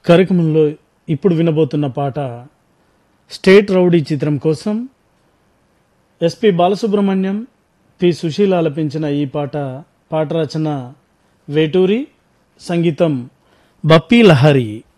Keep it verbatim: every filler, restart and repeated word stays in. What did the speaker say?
కార్యక్రమంలో ఇప్పుడు వినబోతున్న పాట స్టేట్ రౌడీ చిత్రం కోసం ఎస్పి బాలసుబ్రహ్మణ్యం, పి సుశీల ఆలపించిన ఈ పాట. పాట రచన వేటూరి, సంగీతం బప్పీ లహరి.